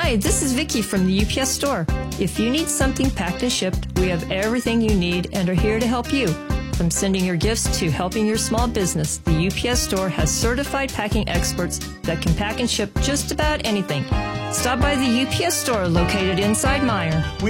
Hi, this is Vicki from the UPS store. If you need something packed and shipped, we have everything you need and are here to help you. From sending your gifts to helping your small business, the UPS store has certified packing experts that can pack and ship just about anything. Stop by the UPS store located inside Meijer.